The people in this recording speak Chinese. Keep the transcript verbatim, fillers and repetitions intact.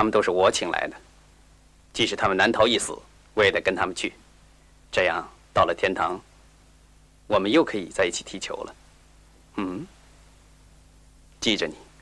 们都是我请来的，即使他们难逃一死，我也得跟他们去。这样到了天堂，我们又可以在一起踢球了。嗯，记着你。